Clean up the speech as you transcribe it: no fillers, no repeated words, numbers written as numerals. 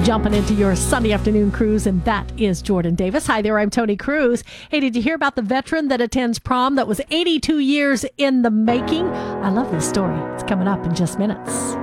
jumping into your Sunday afternoon cruise, and that is Jordan Davis. Hi there, I'm Tony Cruz. Hey, did you hear about the veteran that attends prom that was 82 years in the making? I love this story. It's coming up in just minutes.